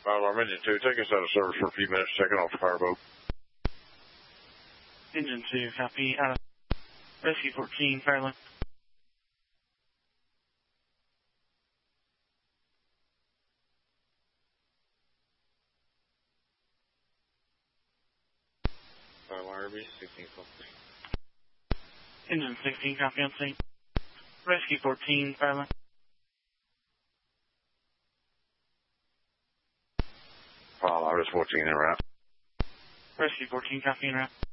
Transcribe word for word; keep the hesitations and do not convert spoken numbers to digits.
five alarm engine two, take us out of service for a few minutes, checking off the fireboat. Engine two, copy, out of Rescue fourteen, Fairland. five R B, sixteen fourteen. Engine sixteen, copy on scene. Rescue fourteen, Fairland. File Iris fourteen en route. Rescue fourteen, copy en route.